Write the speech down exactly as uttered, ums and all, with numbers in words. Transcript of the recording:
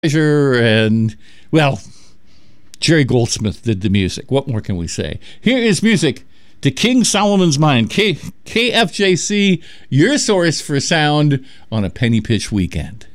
and, well, Jerry Goldsmith did the music. What more can we say? Here is music to King Solomon's Mine. K- KFJC, your source for sound on a penny pitch weekend.